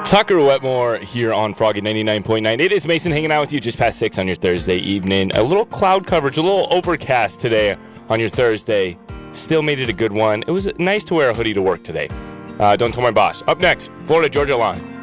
Tucker Wetmore here on Froggy 99.9. It is Mason hanging out with you just past 6 on your Thursday evening. A little cloud coverage, a little overcast today on your Thursday. Still made it a good one. It was nice to wear a hoodie to work today. Don't tell my boss. Up next, Florida-Georgia line.